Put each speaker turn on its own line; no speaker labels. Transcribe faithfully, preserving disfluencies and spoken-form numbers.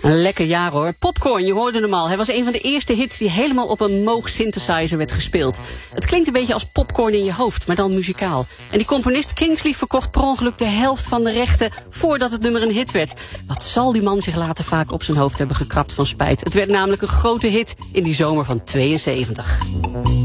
Een lekker jaar hoor. Popcorn, je hoorde hem al. Hij was een van de eerste hits die helemaal op een Moog synthesizer werd gespeeld. Het klinkt een beetje als popcorn in je hoofd, maar dan muzikaal. En die componist Kingsley verkocht per ongeluk de helft van de rechten voordat het nummer een hit werd. Wat zal die man zich later vaak op zijn hoofd hebben gekrapt van spijt. Het werd namelijk een grote hit in die zomer van tweeënzeventig.